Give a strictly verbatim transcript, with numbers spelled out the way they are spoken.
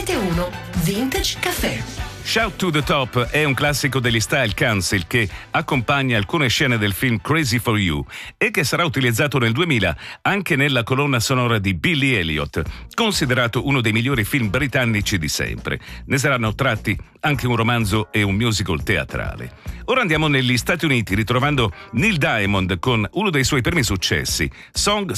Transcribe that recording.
uno Vintage Caffè. Shout to the Top è un classico degli Style Council che accompagna alcune scene del film Crazy for You e che sarà utilizzato nel duemila anche nella colonna sonora di Billy Elliot, considerato uno dei migliori film britannici di sempre. Ne saranno tratti anche un romanzo e un musical teatrale. Ora andiamo negli Stati Uniti ritrovando Neil Diamond con uno dei suoi primi successi, Song